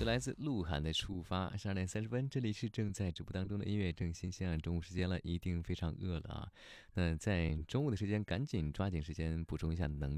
来自鹿晗的《出发》。12点30分，这里是正在直播当中的音乐正新鲜啊，中午时间了，一定非常饿了啊。那在中午的时间，赶紧抓紧时间补充一下能量。